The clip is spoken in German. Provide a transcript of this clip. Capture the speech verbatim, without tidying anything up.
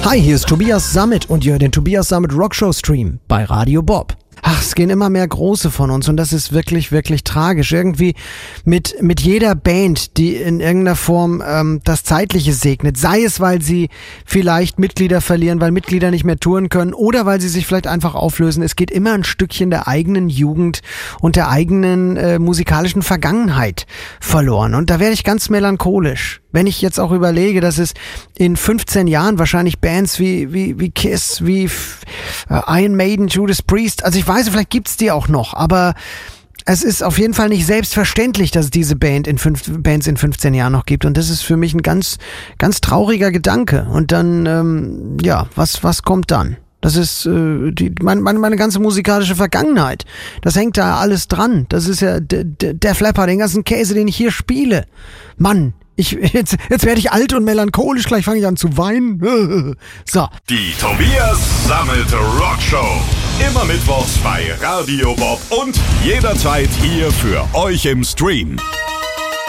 Hi, hier ist Tobias Sammet und ihr hört den Tobias Sammet Rockshow Stream bei Radio Bob. Ach, es gehen immer mehr Große von uns und das ist wirklich, wirklich tragisch. Irgendwie mit mit jeder Band, die in irgendeiner Form ähm, das Zeitliche segnet, sei es, weil sie vielleicht Mitglieder verlieren, weil Mitglieder nicht mehr touren können oder weil sie sich vielleicht einfach auflösen. Es geht immer ein Stückchen der eigenen Jugend und der eigenen äh, musikalischen Vergangenheit verloren. Und da werde ich ganz melancholisch. Wenn ich jetzt auch überlege, dass es in fünfzehn Jahren wahrscheinlich Bands wie wie wie Kiss, wie äh, Iron Maiden, Judas Priest, also ich weiß, vielleicht gibt's die auch noch, aber es ist auf jeden Fall nicht selbstverständlich, dass es diese Band in fünf, Bands in fünfzehn Jahren noch gibt. Und das ist für mich ein ganz, ganz trauriger Gedanke. Und dann, ähm, ja, was, was kommt dann? Das ist äh, die, meine, meine, meine ganze musikalische Vergangenheit. Das hängt da alles dran. Das ist ja der, der, der Flapper, den ganzen Käse, den ich hier spiele. Mann, ich, jetzt, jetzt werde ich alt und melancholisch, gleich fange ich an zu weinen. So. Die Tobias Sammet Rockshow. Immer mittwochs bei Radio Bob und jederzeit hier für euch im Stream.